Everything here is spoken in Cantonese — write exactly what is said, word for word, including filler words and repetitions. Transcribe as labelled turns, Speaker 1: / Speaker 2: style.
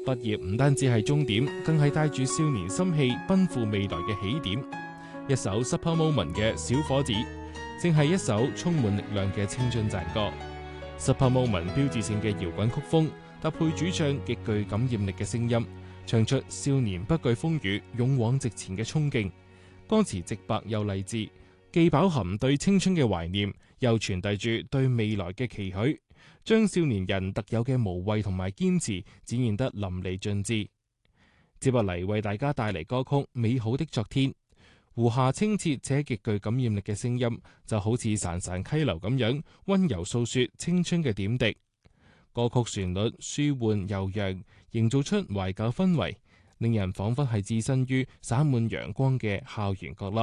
Speaker 1: 畢業唔單止係終點，更係帶住少年心氣奔赴未來嘅起點。一首 Super Moment 嘅小伙子，正係一首充滿力量嘅青春讚歌。Super Moment 標誌性嘅搖滾曲風，搭配主唱極具感染力嘅聲音，唱出少年不懼風雨、勇往直前嘅衝勁。歌詞直白又勵志，既飽含對青春嘅懷念，又傳遞住對未來嘅期許，將少年人特有嘅無畏同埋堅持展現得淋漓盡致。接落嚟為大家帶嚟歌曲《美好的昨天》，胡夏清澈且極具感染力嘅聲音，就好似潺潺溪流咁樣溫柔訴說青春嘅點滴。歌曲旋律舒緩悠揚，營造出懷舊氛圍，令人仿佛係置身於灑滿陽光嘅校園角落。